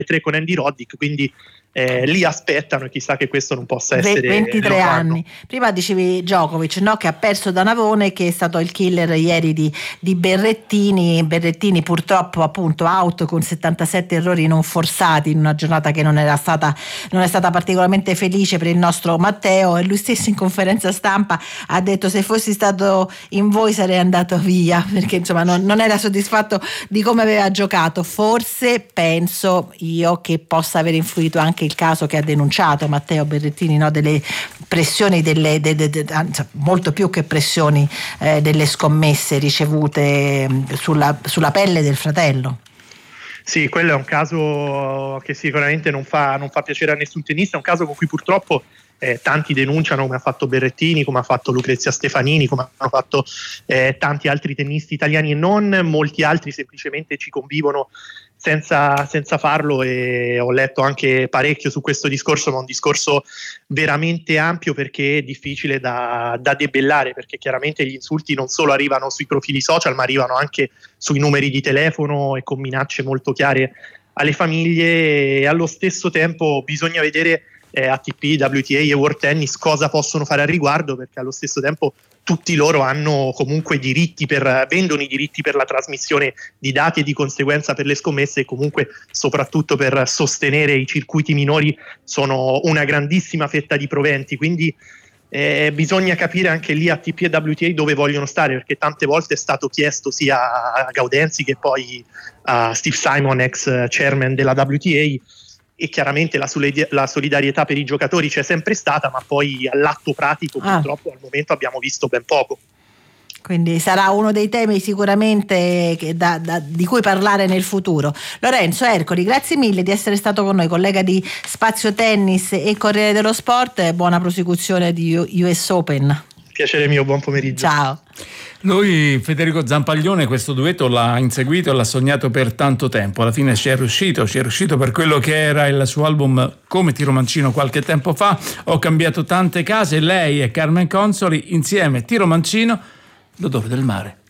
3 con Andy Roddick, quindi lì aspettano, e chissà che questo non possa essere 23 anni. Prima dicevi Djokovic, no, che ha perso da Navone, che è stato il killer ieri di Berrettini purtroppo appunto out con 77 errori non forzati in una giornata che non è stata particolarmente felice per il nostro Matteo, e lui stesso in conferenza stampa ha detto: se fossi stato in voi sarei andato via, perché insomma non era soddisfatto di come aveva giocato. Forse penso io che possa aver influito anche il caso che ha denunciato Matteo Berrettini, no? Delle pressioni, molto più che pressioni, delle scommesse ricevute sulla pelle del fratello. Sì, quello è un caso che sicuramente non fa piacere a nessun tennista, è un caso con cui purtroppo tanti denunciano, come ha fatto Berrettini, come ha fatto Lucrezia Stefanini, come hanno fatto tanti altri tennisti italiani e non. Molti altri semplicemente ci convivono senza farlo, e ho letto anche parecchio su questo discorso, ma è un discorso veramente ampio, perché è difficile da debellare, perché chiaramente gli insulti non solo arrivano sui profili social, ma arrivano anche sui numeri di telefono e con minacce molto chiare alle famiglie, e allo stesso tempo bisogna vedere ATP, WTA e World Tennis cosa possono fare al riguardo, perché allo stesso tempo tutti loro hanno comunque vendono i diritti per la trasmissione di dati e di conseguenza per le scommesse, e comunque soprattutto per sostenere i circuiti minori sono una grandissima fetta di proventi, quindi bisogna capire anche lì ATP e WTA dove vogliono stare, perché tante volte è stato chiesto sia a Gaudenzi che poi a Steve Simon, ex chairman della WTA, e chiaramente la solidarietà per i giocatori c'è sempre stata, ma poi all'atto pratico purtroppo al momento abbiamo visto ben poco. Quindi sarà uno dei temi sicuramente di cui parlare nel futuro. Lorenzo Ercoli, grazie mille di essere stato con noi, collega di Spazio Tennis e Corriere dello Sport, e buona prosecuzione di US Open. Piacere mio, buon pomeriggio. Ciao. Lui, Federico Zampaglione, questo duetto l'ha inseguito e l'ha sognato per tanto tempo. Alla fine ci è riuscito per quello che era il suo album Come Tiro Mancino qualche tempo fa. Ho cambiato tante case, lei e Carmen Consoli insieme, Tiro Mancino, l'odore del mare.